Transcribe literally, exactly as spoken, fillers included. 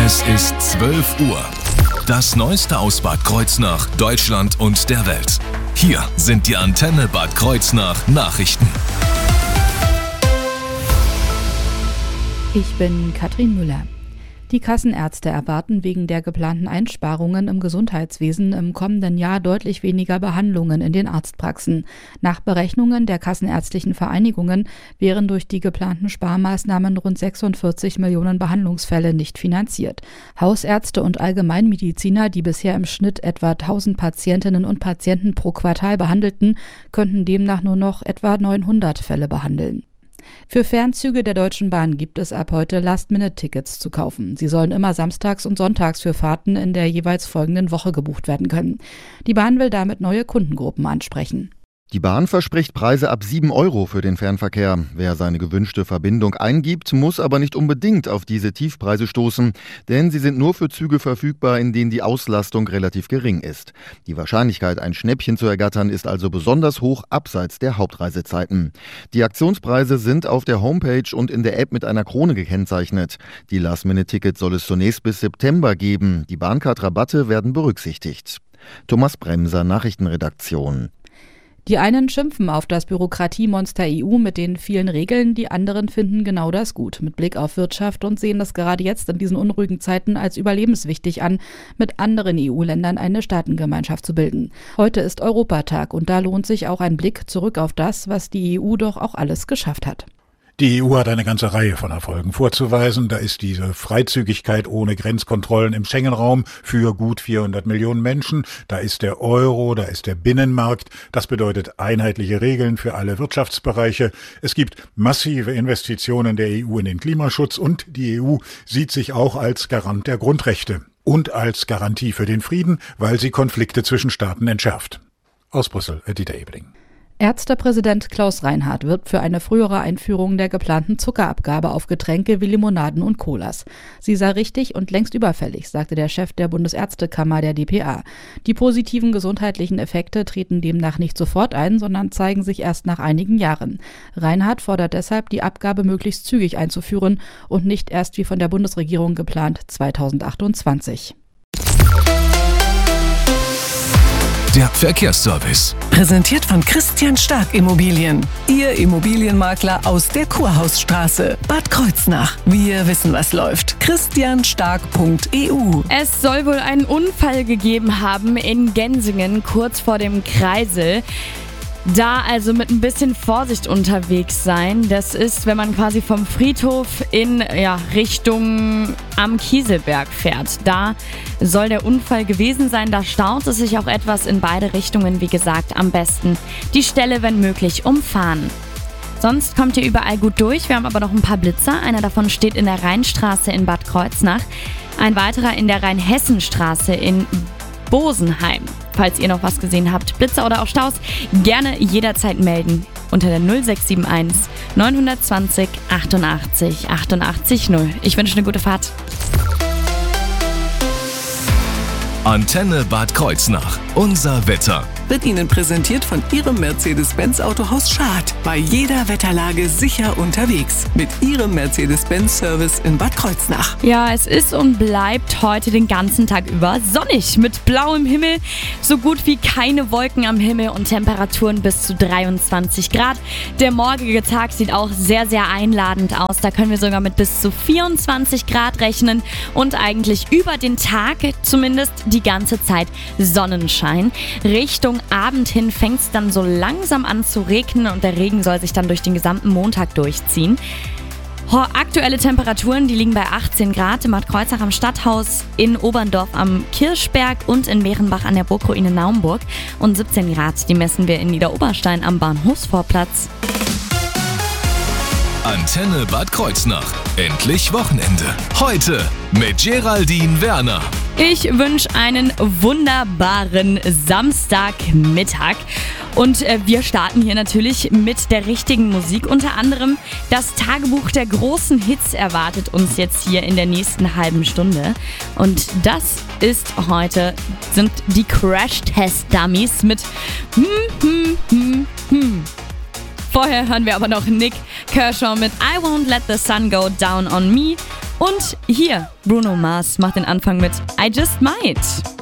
Es ist zwölf Uhr. Das Neueste aus Bad Kreuznach, Deutschland und der Welt. Hier sind die Antenne Bad Kreuznach Nachrichten. Ich bin Katrin Müller. Die Kassenärzte erwarten wegen der geplanten Einsparungen im Gesundheitswesen im kommenden Jahr deutlich weniger Behandlungen in den Arztpraxen. Nach Berechnungen der kassenärztlichen Vereinigungen wären durch die geplanten Sparmaßnahmen rund sechsundvierzig Millionen Behandlungsfälle nicht finanziert. Hausärzte und Allgemeinmediziner, die bisher im Schnitt etwa tausend Patientinnen und Patienten pro Quartal behandelten, könnten demnach nur noch etwa neunhundert Fälle behandeln. Für Fernzüge der Deutschen Bahn gibt es ab heute Last-Minute-Tickets zu kaufen. Sie sollen immer samstags und sonntags für Fahrten in der jeweils folgenden Woche gebucht werden können. Die Bahn will damit neue Kundengruppen ansprechen. Die Bahn verspricht Preise ab sieben Euro für den Fernverkehr. Wer seine gewünschte Verbindung eingibt, muss aber nicht unbedingt auf diese Tiefpreise stoßen, denn sie sind nur für Züge verfügbar, in denen die Auslastung relativ gering ist. Die Wahrscheinlichkeit, ein Schnäppchen zu ergattern, ist also besonders hoch abseits der Hauptreisezeiten. Die Aktionspreise sind auf der Homepage und in der App mit einer Krone gekennzeichnet. Die Last-Minute-Tickets soll es zunächst bis September geben. Die Bahncard-Rabatte werden berücksichtigt. Thomas Bremser, Nachrichtenredaktion. Die einen schimpfen auf das Bürokratiemonster E U mit den vielen Regeln, die anderen finden genau das gut, mit Blick auf Wirtschaft und sehen das gerade jetzt in diesen unruhigen Zeiten als überlebenswichtig an, mit anderen E U-Ländern eine Staatengemeinschaft zu bilden. Heute ist Europatag und da lohnt sich auch ein Blick zurück auf das, was die E U doch auch alles geschafft hat. Die E U hat eine ganze Reihe von Erfolgen vorzuweisen. Da ist diese Freizügigkeit ohne Grenzkontrollen im Schengen-Raum für gut vierhundert Millionen Menschen. Da ist der Euro, da ist der Binnenmarkt. Das bedeutet einheitliche Regeln für alle Wirtschaftsbereiche. Es gibt massive Investitionen der E U in den Klimaschutz und die E U sieht sich auch als Garant der Grundrechte und als Garantie für den Frieden, weil sie Konflikte zwischen Staaten entschärft. Aus Brüssel, Dieter Ebeling. Ärztepräsident Klaus Reinhardt wirbt für eine frühere Einführung der geplanten Zuckerabgabe auf Getränke wie Limonaden und Colas. Sie sei richtig und längst überfällig, sagte der Chef der Bundesärztekammer der D P A. Die positiven gesundheitlichen Effekte treten demnach nicht sofort ein, sondern zeigen sich erst nach einigen Jahren. Reinhardt fordert deshalb, die Abgabe möglichst zügig einzuführen und nicht erst wie von der Bundesregierung geplant zweitausendachtundzwanzig. Der Verkehrsservice. Präsentiert von Christian Stark Immobilien. Ihr Immobilienmakler aus der Kurhausstraße. Bad Kreuznach. Wir wissen, was läuft. christian stark punkt e u. Es soll wohl einen Unfall gegeben haben in Gensingen, kurz vor dem Kreisel. Da also mit ein bisschen Vorsicht unterwegs sein. Das ist, wenn man quasi vom Friedhof in ja, Richtung am Kieselberg fährt. Da soll der Unfall gewesen sein. Da staut es sich auch etwas in beide Richtungen. Wie gesagt, am besten die Stelle, wenn möglich, umfahren. Sonst kommt ihr überall gut durch. Wir haben aber noch ein paar Blitzer. Einer davon steht in der Rheinstraße in Bad Kreuznach. Ein weiterer in der Rheinhessenstraße in Bosenheim. Falls ihr noch was gesehen habt, Blitzer oder auch Staus, gerne jederzeit melden unter der null sechs sieben eins neun zwei null achtundachtzig achtundachtzig null. Ich wünsche eine gute Fahrt. Antenne Bad Kreuznach. Unser Wetter. Wird Ihnen präsentiert von Ihrem Mercedes-Benz Autohaus Schad. Bei jeder Wetterlage sicher unterwegs. Mit Ihrem Mercedes-Benz-Service in Bad Kreuznach. Ja, es ist und bleibt heute den ganzen Tag über sonnig. Mit blauem Himmel, so gut wie keine Wolken am Himmel und Temperaturen bis zu dreiundzwanzig Grad. Der morgige Tag sieht auch sehr, sehr einladend aus. Da können wir sogar mit bis zu vierundzwanzig Grad rechnen. Und eigentlich über den Tag zumindest die ganze Zeit Sonnenschein. Richtung Abend hin fängt es dann so langsam an zu regnen und der Regen soll sich dann durch den gesamten Montag durchziehen. Aktuelle Temperaturen, die liegen bei achtzehn Grad in Bad Kreuznach am Stadthaus, in Oberndorf am Kirschberg und in Mehrenbach an der Burgruine Naumburg. Und siebzehn Grad, die messen wir in Niederoberstein am Bahnhofsvorplatz. Antenne Bad Kreuznach. Endlich Wochenende. Heute mit Geraldine Werner. Ich wünsche einen wunderbaren Samstagmittag. Und äh, wir starten hier natürlich mit der richtigen Musik. Unter anderem das Tagebuch der großen Hits erwartet uns jetzt hier in der nächsten halben Stunde. Und das ist heute, sind die Crash-Test-Dummies mit hm, hm, hm, hm. Vorher hören wir aber noch Nick Kershaw mit I Won't Let the Sun Go Down on Me. Und hier, Bruno Mars macht den Anfang mit I Just Might.